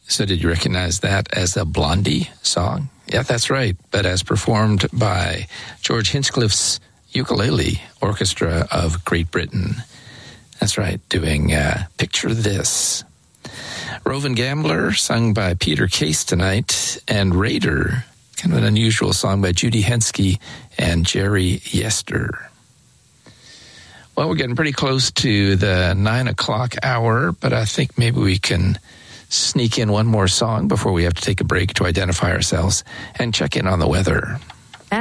So did you recognize that as a Blondie song? Yeah, that's right. But as performed by George Hinchcliffe's Ukulele Orchestra of Great Britain. That's right, doing Picture This. Rovin' Gambler, sung by Peter Case tonight, and Raider, kind of an unusual song by Judy Henske and Jerry Yester. Well, we're getting pretty close to the 9 o'clock hour, but I think maybe we can sneak in one more song before we have to take a break to identify ourselves and check in on the weather.